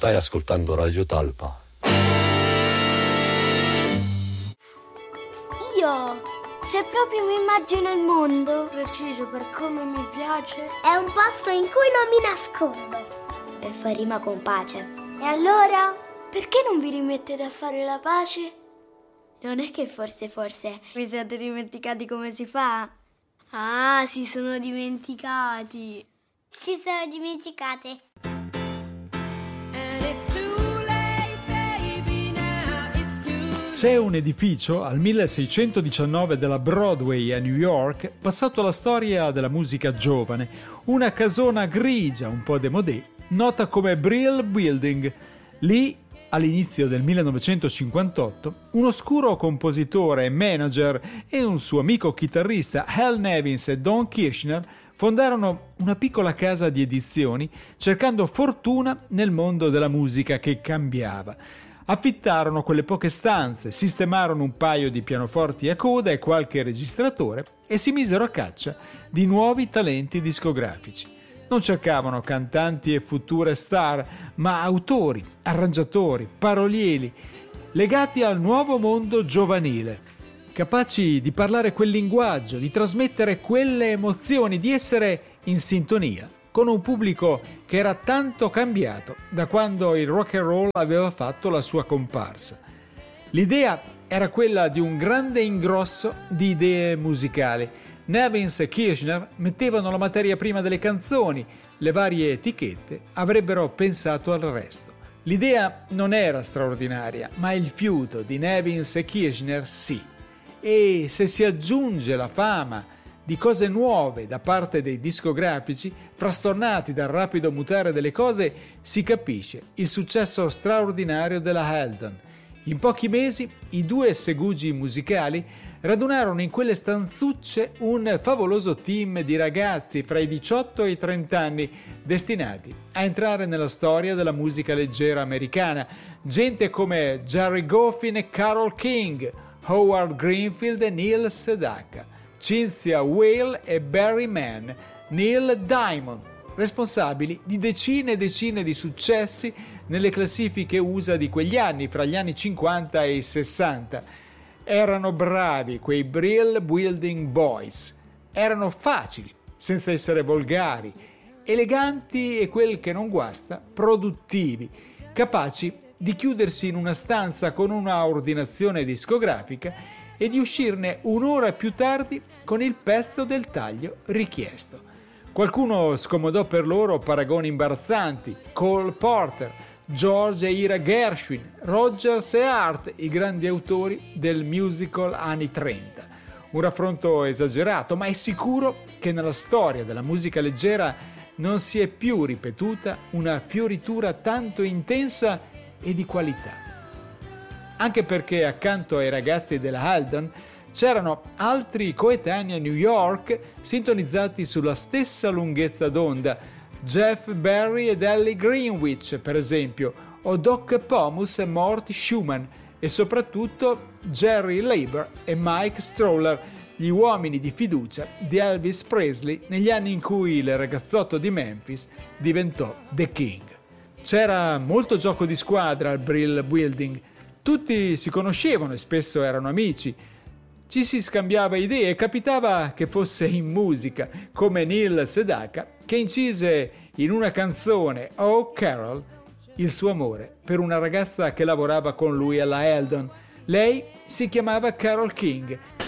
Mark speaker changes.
Speaker 1: Stai ascoltando Radio Talpa.
Speaker 2: Io, se proprio mi immagino il mondo, preciso per come mi piace,
Speaker 3: è un posto in cui non mi nascondo.
Speaker 2: E fa rima con pace.
Speaker 3: E allora?
Speaker 2: Perché non vi rimettete a fare la pace?
Speaker 3: Non è che forse
Speaker 2: vi siete dimenticati come si fa? Ah, si sono dimenticati.
Speaker 3: Si sono dimenticate.
Speaker 4: C'è un edificio al 1619 della Broadway a New York passato alla storia della musica giovane, una casona grigia un po' démodé, nota come Brill Building. Lì, all'inizio del 1958, un oscuro compositore e manager e un suo amico chitarrista Hal Nevins e Don Kirshner fondarono una piccola casa di edizioni cercando fortuna nel mondo della musica che cambiava. Affittarono quelle poche stanze, sistemarono un paio di pianoforti a coda e qualche registratore e si misero a caccia di nuovi talenti discografici. Non cercavano cantanti e future star, ma autori, arrangiatori, parolieri, legati al nuovo mondo giovanile, capaci di parlare quel linguaggio, di trasmettere quelle emozioni, di essere in sintonia con un pubblico che era tanto cambiato da quando il rock and roll aveva fatto la sua comparsa. L'idea era quella di un grande ingrosso di idee musicali. Nevins e Kirshner mettevano la materia prima delle canzoni, le varie etichette avrebbero pensato al resto. L'idea non era straordinaria, ma il fiuto di Nevins e Kirshner sì. E se si aggiunge la fama di cose nuove da parte dei discografici, frastornati dal rapido mutare delle cose, si capisce il successo straordinario della Haldon. In pochi mesi i due segugi musicali radunarono in quelle stanzucce un favoloso team di ragazzi fra i 18 e i 30 anni destinati a entrare nella storia della musica leggera americana. Gente come Jerry Goffin e Carole King, Howard Greenfield e Neil Sedaka, Cynthia Weil e Barry Mann, Neil Diamond, responsabili di decine e decine di successi nelle classifiche USA di quegli anni, fra gli anni 50 e i 60. Erano bravi quei Brill Building Boys, erano facili, senza essere volgari, eleganti e quel che non guasta, produttivi, capaci di chiudersi in una stanza con una ordinazione discografica e di uscirne un'ora più tardi con il pezzo del taglio richiesto. Qualcuno scomodò per loro paragoni imbarazzanti: Cole Porter, George e Ira Gershwin, Rodgers e Hart, i grandi autori del musical anni 30. Un raffronto esagerato, ma è sicuro che nella storia della musica leggera non si è più ripetuta una fioritura tanto intensa e di qualità. Anche perché accanto ai ragazzi della Haldon c'erano altri coetanei a New York sintonizzati sulla stessa lunghezza d'onda, Jeff Barry ed Ellie Greenwich per esempio, o Doc Pomus e Mort Schumann, e soprattutto Jerry Leiber e Mike Stroller, gli uomini di fiducia di Elvis Presley negli anni in cui il ragazzotto di Memphis diventò The King. C'era molto gioco di squadra al Brill Building. Tutti si conoscevano e spesso erano amici. Ci si scambiava idee e capitava che fosse in musica, come Neil Sedaka, che incise in una canzone, Oh Carol, il suo amore per una ragazza che lavorava con lui alla Haldon. Lei si chiamava Carole King